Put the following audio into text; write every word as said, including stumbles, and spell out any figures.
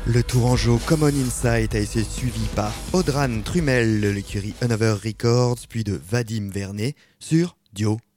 Le Tourangeau Common Insight a été suivi par Audran Trumel de l'écurie Hanover Records, puis de Vadim Vernet sur Dio.